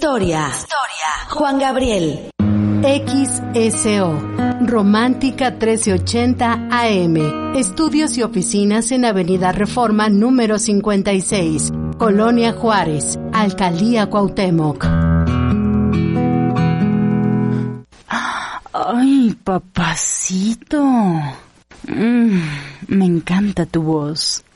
Historia. Juan Gabriel. XSO, Romántica 1380 AM. Estudios y oficinas en Avenida Reforma número 56, Colonia Juárez, Alcaldía Cuauhtémoc. Ay, papacito. Me encanta tu voz.